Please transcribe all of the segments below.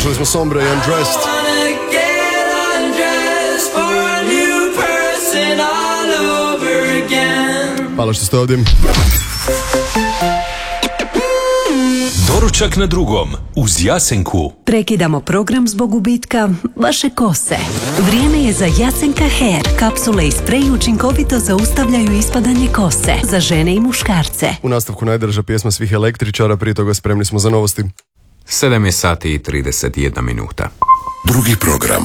Slušali smo Sombre i Undressed. Hvala što ste ovdje. Doručak na drugom uz Jasenku. Prekidamo program zbog gubitka vaše kose. Vrijeme je za Jasenka Hair. Kapsule i sprej učinkovito zaustavljaju ispadanje kose za žene i muškarce. U nastavku najdraža pjesma svih električara, prije toga spremni smo za novosti. 7:31. Drugi program.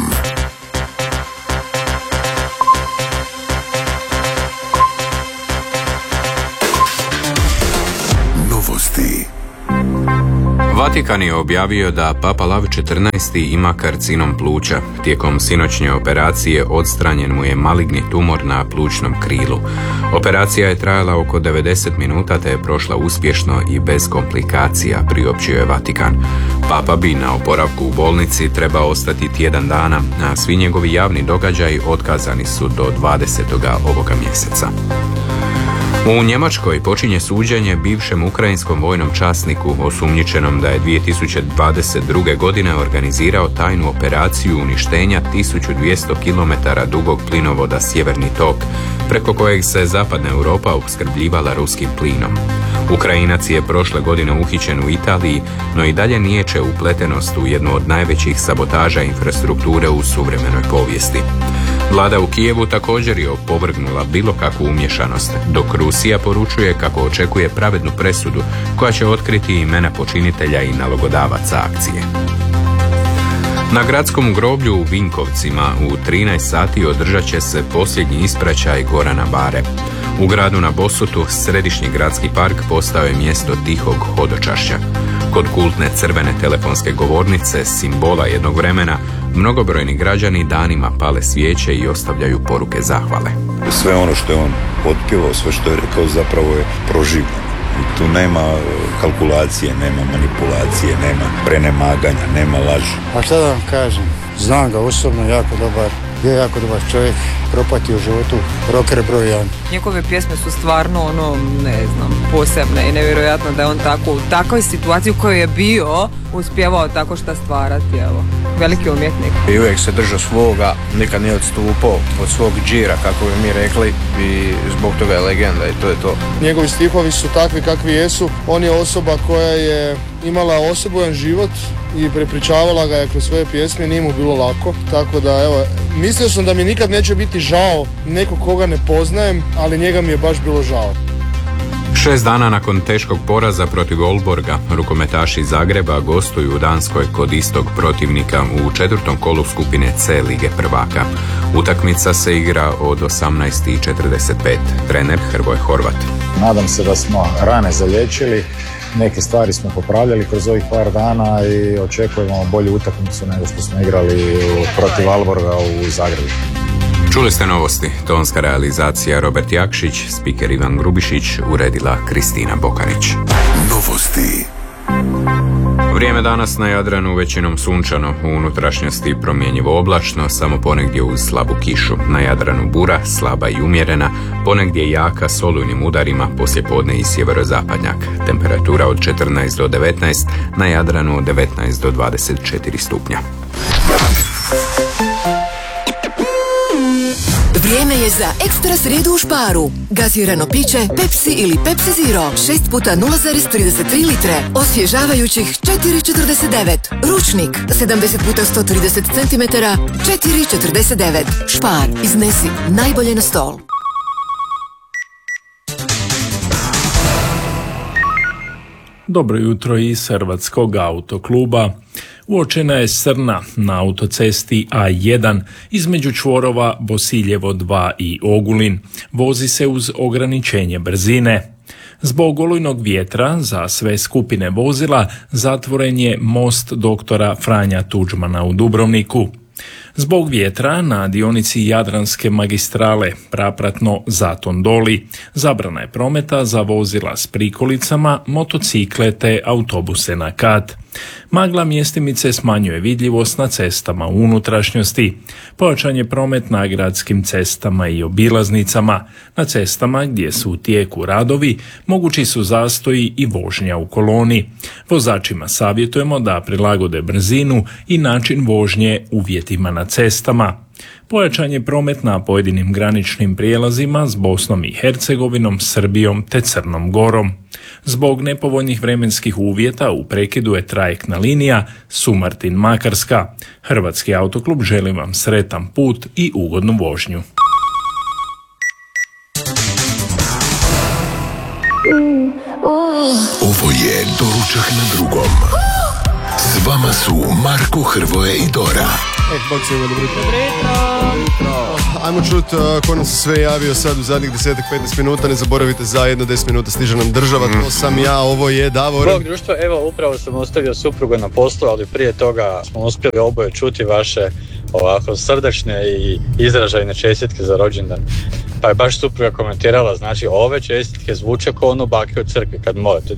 Novosti. Vatikan je objavio da Papa Lav XIV ima karcinom pluća. Tijekom sinoćnje operacije odstranjen mu je maligni tumor na plućnom krilu. Operacija je trajala oko 90 minuta te je prošla uspješno i bez komplikacija, priopćio je Vatikan. Papa bi na oporavku u bolnici trebao ostati tjedan dana, a svi njegovi javni događaji otkazani su do 20. ovoga mjeseca. U Njemačkoj počinje suđenje bivšem ukrajinskom vojnom časniku osumnjičenom da je 2022. godine organizirao tajnu operaciju uništenja 1200 km dugog plinovoda Sjeverni tok, preko kojeg se zapadna Europa opskrbljivala ruskim plinom. Ukrajinac je prošle godine uhićen u Italiji, no i dalje niječe upletenost u jednu od najvećih sabotaža infrastrukture u suvremenoj povijesti. Vlada u Kijevu također je opovrgnula bilo kakvu umješanost, dok Rusija poručuje kako očekuje pravednu presudu koja će otkriti imena počinitelja i nalogodavaca akcije. Na gradskom groblju u Vinkovcima u 13 sati održat će se posljednji ispraćaj Gorana Bare. U gradu na Bosutu središnji gradski park postao je mjesto tihog hodočašća. Kod kultne crvene telefonske govornice, simbola jednog vremena, mnogobrojni građani danima pale svijeće i ostavljaju poruke zahvale. Sve ono što je on potpjevao, sve što je rekao zapravo je proživljeno. I tu nema kalkulacije, nema manipulacije, nema prenemaganja, nema laži. A šta da vam kažem, znam ga osobno, jako dobar čovjek, propatio u životu, rocker broj 1. Njegove pjesme su stvarno posebne i nevjerojatno da je on tako u takvoj situaciji u kojoj je bio uspjevao tako šta stvarati, veliki umjetnik. I uvijek se držao svoga, nikad nije odstupao od svog džira, kako bi mi rekli, i zbog toga je legenda i to je to. Njegovi stihovi su takvi kakvi jesu, on je osoba koja je imala osobojan život i prepričavala ga je kroz svoje pjesme, nije mu bilo lako, tako da mislio sam da mi nikad neće biti žao nekog koga ne poznajem, ali njega mi je baš bilo žao. 6 dana nakon teškog poraza protiv Aalborga, rukometaši Zagreba gostuju u Danskoj kod istog protivnika u 4. kolu skupine C Lige prvaka. Utakmica se igra od 18:45. Trener Hrvoje Horvat. Nadam se da smo rane zaliječili, neke stvari smo popravljali kroz ovih par dana i očekujemo bolju utakmicu nego što smo igrali protiv Aalborga u Zagrebu. Čuli ste novosti, tonska realizacija Robert Jakšić, spiker Ivan Grubišić, uredila Kristina Bokanić. Novosti. Vrijeme danas na Jadranu većinom sunčano, u unutrašnjosti promjenjivo oblačno, samo ponegdje uz slabu kišu. Na Jadranu bura, slaba i umjerena, ponegdje jaka s olujnim udarima, poslijepodne i sjeverozapadnjak. Temperatura od 14 do 19, na Jadranu od 19 do 24 stupnja. Vrijeme je za ekstra srijedu u Sparu. Gazirano piće Pepsi ili Pepsi Zero 6 puta 0,33 litre. Osvježavajućih 4,49. Ručnik 70 puta 130 cm 4,49. Spar, iznesi najbolje na stol. Dobro jutro iz Hrvatskog autokluba. Uočena je srna na autocesti A1 između čvorova Bosiljevo 2 i Ogulin. Vozi se uz ograničenje brzine. Zbog olujnog vjetra za sve skupine vozila zatvoren je most doktora Franja Tuđmana u Dubrovniku. Zbog vjetra na dionici Jadranske magistrale prapratno Zaton Doli zabrana je prometa za vozila s prikolicama, motocikle te autobuse na kat. Magla mjestimice smanjuje vidljivost na cestama u unutrašnjosti. Pojačan je promet na gradskim cestama i obilaznicama. Na cestama gdje su u tijeku radovi mogući su zastoji i vožnja u koloni. Vozačima savjetujemo da prilagode brzinu i način vožnje uvjetima na cestama. Pojačan je promet na pojedinim graničnim prijelazima s Bosnom i Hercegovinom, Srbijom te Crnom Gorom. Zbog nepovoljnih vremenskih uvjeta u prekidu je trajektna linija Sumartin-Makarska. Hrvatski autoklub želi vam sretan put i ugodnu vožnju. Ovo je Doručak na drugom. S vama su Marko, Hrvoje i Dora. Bog se ima, dobro jutro. Ajmo čut ko nam se sve javio sad u zadnjih 10-15 minuta. Ne zaboravite, za 10 minuta stiže nam država. To sam ja, ovo je Davor. Bog društva, evo upravo sam ostavio suprugu na poslu, ali prije toga smo uspjeli oboje čuti vaše ovako srdačne i izražajne čestitke za rođendan. Pa je baš supruga komentirala, znači ove čestitke zvuče kao ono bake u crkvi kad morate.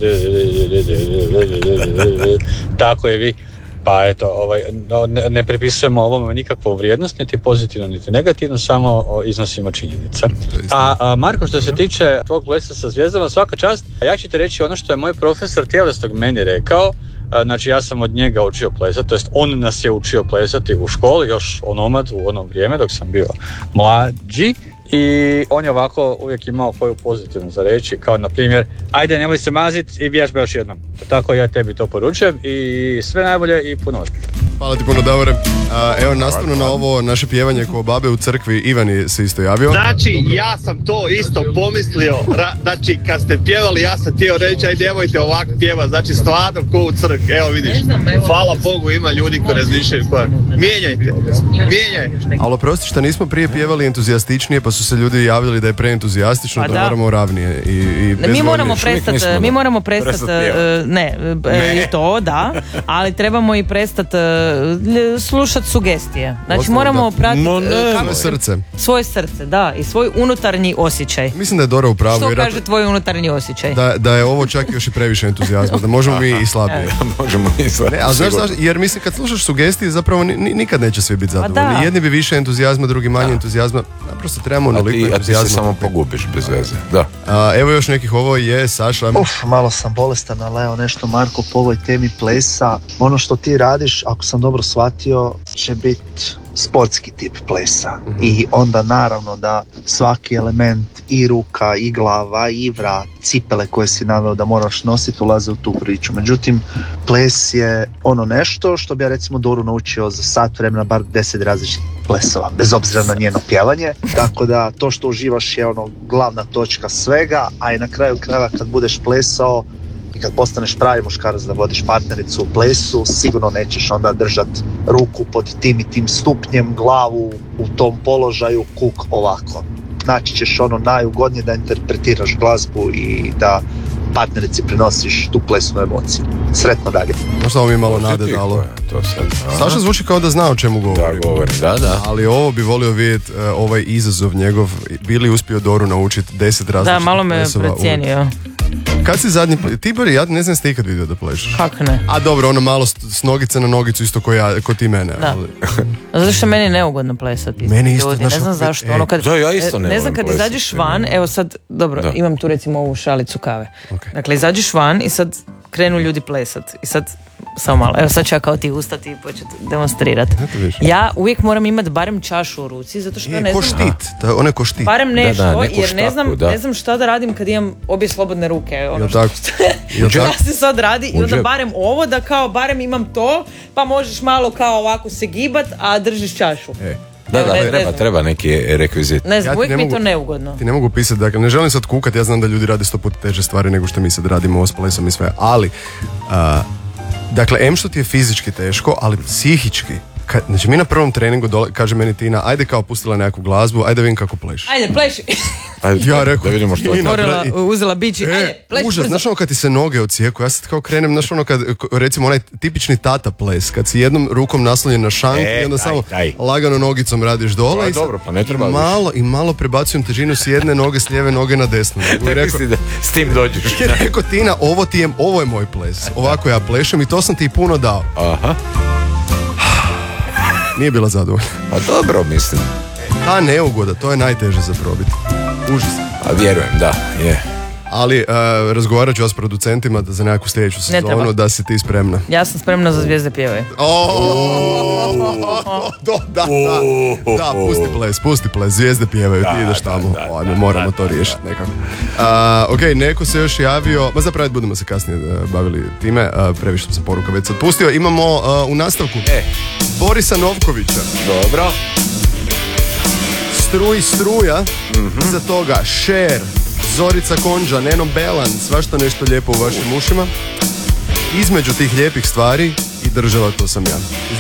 Tako je vi. Pa eto, ne pripisujemo ovome nikakvu vrijednost, niti pozitivno, niti negativno, samo iznosimo činjenice. A Marko, što se tiče tvog plesa sa zvijezdama, svaka čast, ja ću ti reći ono što je moj profesor tjelesnog meni rekao. Znači ja sam od njega učio plesati, to jest on nas je učio plesati u školi, još onomad u ono vrijeme dok sam bio mlađi. I on je ovako uvijek imao koju pozitivnu za reći, kao na primjer, ajde nemoj se mazit i vježba još jednom. Tako ja tebi to poručujem i sve najbolje i puno uspjeha. Hvala ti puno, Davore. Evo, nastavno na ovo naše pjevanje ko babe u crkvi, Ivan se isto javio. Znači, ja sam to isto pomislio, znači kad ste pjevali ja sam htio reći, aj nemojte ovako pjevati, znači stvarno ko u crkvi, evo vidiš, hvala Bogu ima ljudi koji razmišljaju, mijenjajte. Ali oprosti što nismo prije pjevali entuzijastičnije, pa su se ljudi javili da je preentuzijastično, da moramo ravnije i bez mi moramo prestati, i to, da, ali trebamo i prestati slušati sugestije. Znači moramo pratiti svoje srce, da, i svoj unutarnji osjećaj. Mislim da je Dora u pravu. Što kaže tvoj unutarnji osjećaj? Da je ovo čak još i previše entuzijazma, da možemo mi i slabije. Možemo i slabije. A znaš, jer mislim kad slušaš sugestije zapravo nikad neće svi biti zadovoljni. Jedni bi više entuzijazma, drugi manje entuzijazma. Naprosto trebamo onoliko entuzijazma. A ti se samo pogubiš bez veze. Da. Evo još nekih, ovo je Saša. Malo sam bolestan, ali evo nešto Marko po ovoj temi plesa. Ono što ti radiš, ako sam dobro shvatio, će biti sportski tip plesa. I onda naravno da svaki element i ruka, i glava, i vrat, cipele koje si naveo da moraš nositi ulaze u tu priču. Međutim, ples je ono nešto što bi ja recimo Doru naučio za sat vremena bar 10 različitih plesova, bez obzira na njeno pjevanje. Tako da to što uživaš je ono glavna točka svega, a i na kraju krajeva kad budeš plesao i kad postaneš pravi muškarac da vodiš partnericu u plesu, sigurno nećeš onda držat ruku pod tim i tim stupnjem, glavu u tom položaju, kuk ovako. Naći ćeš ono najugodnije da interpretiraš glazbu i da partnerici prinosiš tu plesnu emociju. Sretno dalje. Možda ovo mi malo nade dalo. Saša zvuči kao da zna o čemu govori. Da. Ali ovo bi volio vidjeti, ovaj izazov njegov, bili uspio Doru naučiti 10 različitih plesova. Da, malo me precijenio. Kad si zadnji, ti bari, ja ne znam ste ikad vidio da plešeš. Kako ne? A dobro, ono malo s nogice na nogicu isto ko ti mene. Da. Zato što meni je neugodno plesati. Meni isto. Ljudi, ne znam zašto. Ja isto ne znam kad izađeš van, evo sad, dobro, imam tu recimo ovu šalicu kave. Okay. Dakle, izađeš van i sad krenu ljudi plesat. I sad, samo malo, evo sad ću ja kao ti ustati i početi demonstrirati. Ja uvijek moram imati barem čašu u ruci, zato što ne znam... Ono je ko štit. Barem nešto, jer ne znam šta da radim kad imam obje slobodne ruke. Ono što se sad radi i onda barem ovo, da kao barem imam to, pa možeš malo kao ovako se gibat, a držiš čašu. Treba neki rekvizit. Ne znam, uvijek mi to neugodno. Ti ne mogu pisati, dakle, ne želim sad kukat, ja znam da ljudi rade 100 puta teže stvari nego što mi sad radimo s plesom i sve, ali dakle, što ti je fizički teško, ali psihički Znači mi na prvom treningu kaže meni Tina, ajde kao pustila nekakvu glazbu, ajde vidim kako pleši. Ajde, pleši. Ja rekao, da vidimo što je. Uzela bići, ajde, pleši. Užas, znaš ono kad ti se noge ocijeku, ja sad kao krenem, znaš ono kad, recimo onaj tipični tata ples, kad si jednom rukom naslonjen na šank i onda samo lagano nogicom radiš dole. Dobro, pa ne treba malo prebacujem težinu s jedne noge, s lijeve noge na desnu. Rekao, da s tim dođeš. Rekao Tina, ovo je moj ples, ovako ja plešem i to sam ti i puno dao. Aha. Nije bila zadovoljna. Pa dobro, mislim. Ta neugoda, to je najteže za probiti. Užas. A vjerujem, da, je. Ali razgovarat ću vas s producentima da za nekakvu sljedeću sezonu da si ti spremna. Ja sam spremna za Zvijezde pjevaju. Da, pusti ples, Zvijezde pjevaju, ti ideš tamo. Moramo to riješiti nekako. Ok, neko se još javio, zapravo budemo se kasnije bavili time, previše sam poruka već sad pustio. Imamo u nastavku Borisa Novkovića. Dobro. Struja, iza toga Cher, Zorica Konđa, Neno Belan, svašta nešto lijepo u vašim ušima. Između tih lijepih stvari i država, to sam ja.